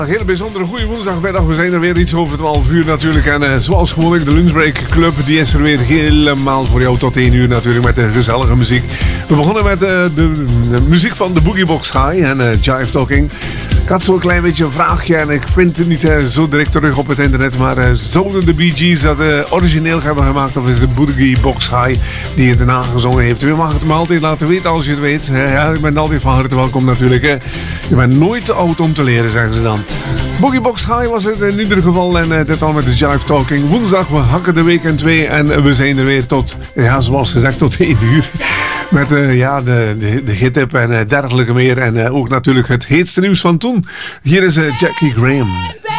Een hele bijzondere goede woensdagmiddag. We zijn er weer iets over 12 uur natuurlijk. En zoals gewoonlijk, de Lunchbreak Club, die is er weer helemaal voor jou tot 1 uur natuurlijk met de gezellige muziek. We begonnen met de muziek van de Boogie Box High en Jive Talking. Ik had zo'n klein beetje een vraagje en ik vind het niet zo direct terug op het internet. Maar zouden de Bee Gees dat origineel hebben gemaakt of is de Boogie Box High die het erna gezongen heeft? U mag het me altijd laten weten als je het weet. Ja, ik ben altijd van harte welkom natuurlijk. Je bent nooit te oud om te leren, zeggen ze dan. Boogie Box High was het in ieder geval en dit al met de Jive Talking. Woensdag, we hakken de week in 2 en we zijn er weer tot, ja, zoals gezegd, tot 1 uur. Met de gittip en dergelijke meer. En ook natuurlijk het heetste nieuws van toen. Hier is Jackie Graham.